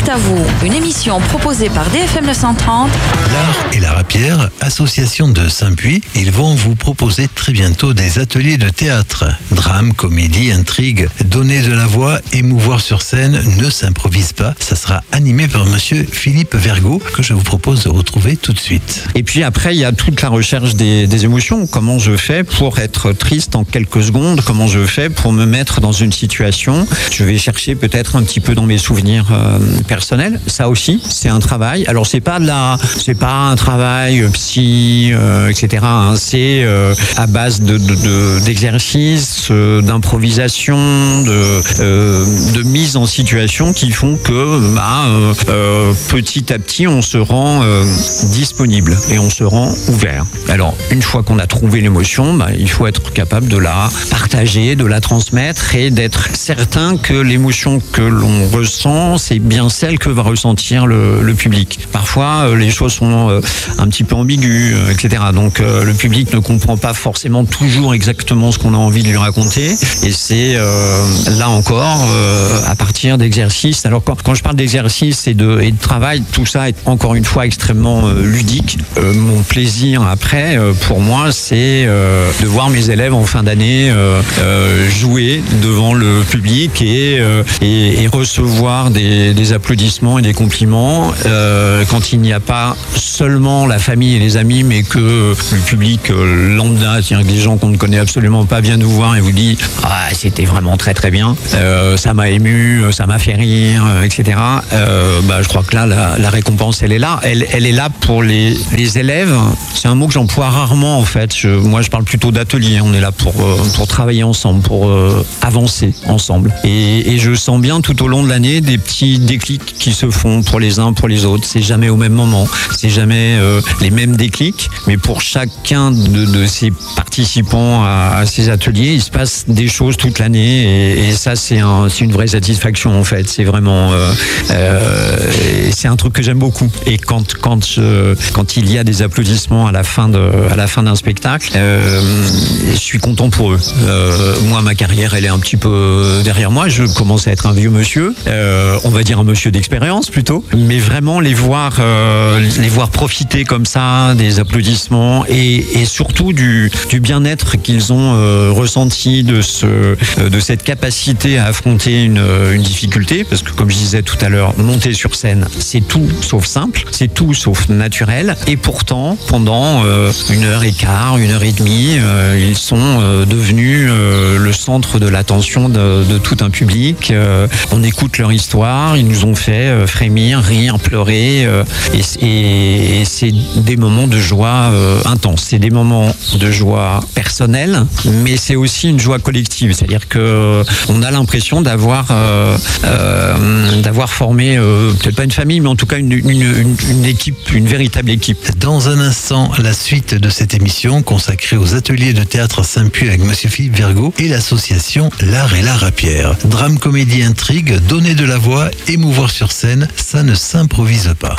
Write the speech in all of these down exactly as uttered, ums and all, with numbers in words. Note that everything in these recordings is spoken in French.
à vous, une émission proposée par D F M neuf cent trente. L'Art et la Rapière, association de Saint-Puy, ils vont vous proposer très bientôt des ateliers de théâtre. Drame, comédie, intrigue, donner de la voix, émouvoir sur scène, ne s'improvise pas. Ça sera animé par monsieur Philippe Vergot, que je vous propose de retrouver tout de suite. Et puis après, il y a toute la recherche des, des émotions. Comment je fais pour être triste en quelques secondes? Comment je fais pour me mettre dans une situation? Je vais chercher peut-être un petit peu dans mes souvenirs euh, personnels. Ça aussi, c'est un travail. Alors c'est pas de la, c'est pas un travail psy, euh, et cetera. Hein. C'est euh, à base de, de, de d'exercices, euh, d'improvisation, de, euh, de mise en situation qui font que bah, euh, euh, petit à petit, on se rend euh, disponible et on se rend ouvert. Alors une fois qu'on a trouvé l'émotion, bah, il faut être capable de la partager, de la transmettre et d'être certain que l'émotion que l'on ressent, c'est bien celle que va ressentir le, le public. Parfois, euh, les choses sont euh, un petit peu ambiguës, euh, et cetera. Donc, euh, le public ne comprend pas forcément toujours exactement ce qu'on a envie de lui raconter. Et c'est euh, là encore, euh, à partir d'exercices. Alors, quand, quand je parle d'exercices et de, et de travail, tout ça est encore une fois extrêmement euh, ludique. Euh, mon plaisir après, euh, pour moi, c'est euh, de voir mes élèves en fin d'année euh, euh, jouer devant le public et, euh, et, et recevoir des, des applaudissements et des compliments euh, quand il n'y a pas seulement la famille et les amis, mais que le public euh, lambda, c'est-à-dire que des gens qu'on ne connaît absolument pas, viennent nous voir et vous dit ah c'était vraiment très très bien, euh, ça m'a ému, ça m'a fait rire, euh, et cetera. Euh, bah, je crois que là la, la récompense elle est là, elle, elle est là pour les, les élèves. C'est un mot que j'emploie rarement en fait. Je, moi je parle plutôt d'atelier. On est là pour euh, pour travailler ensemble, pour euh, avancer ensemble. Et, et je sens bien tout au long de l'année des petits déclics qui se font pour les uns, pour les autres. C'est jamais au même moment, c'est jamais euh, les mêmes déclics, mais pour chacun de, de ces participants à, à ces ateliers, il se passe des choses toute l'année et, et ça c'est un, c'est une vraie satisfaction en fait. C'est vraiment, euh, euh, c'est un truc que j'aime beaucoup. Et quand quand je, quand il y a des applaudissements à la fin de à la fin d'un spectacle, euh, je suis content pour eux. Euh, moi ma carrière elle est un petit peu derrière moi. Je commence à être un vieux monsieur, euh, on va dire un monsieur d'expérience plutôt, mais vraiment les voir euh, les voir profiter comme ça des applaudissements et, et surtout du, du bien-être qu'ils ont euh, ressenti de ce euh, de cette capacité à affronter une, une difficulté, parce que comme je disais tout à l'heure, monter sur scène c'est tout sauf simple, c'est tout sauf naturel, et pourtant pendant euh, une heure et quart, une heure et demie, euh, ils sont euh, devenus euh, le centre de l'attention de, de tout un public. Euh, on écoute leur histoire, ils nous ont fait euh, frémir, rire, pleurer, euh, et, et, et c'est des moments de joie euh, intenses. C'est des moments de joie personnelle, mais c'est aussi une joie collective. C'est-à-dire que on a l'impression d'avoir euh, euh, d'avoir formé euh, peut-être pas une famille, mais en tout cas une, une, une, une équipe, une véritable équipe. Dans un instant, la suite de cette émission consacrée aux ateliers de théâtre Saint-Puy avec monsieur Philippe Vergot et l'association L'Art et la Rapière. Drame, comédie, intrigue, donner de la voix, émouvoir sur scène, ça ne s'improvise pas.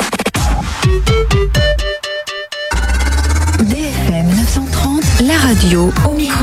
D F M neuf cent trente, la radio au micro.